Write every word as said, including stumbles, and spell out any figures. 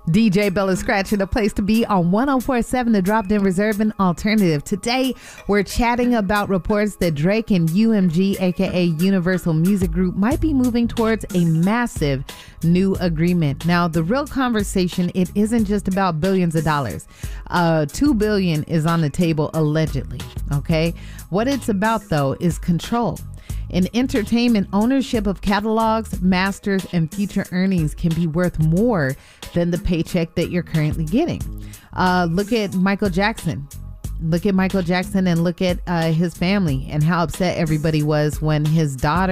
D J Bella Scratch in a place to be on one oh four point seven, the Dropped In Reserve and Alternative. Today, we're chatting about reports that Drake and U M G, aka Universal Music Group, might be moving towards a massive new agreement. Now, the real conversation, it isn't just about billions of dollars. Uh, two billion is on the table, allegedly, okay? What it's about, though, is control. In entertainment, ownership of catalogs, masters, and future earnings can be worth more than the paycheck that you're currently getting. Uh, look at Michael Jackson. Look at Michael Jackson and look at uh, his family and how upset everybody was when his daughter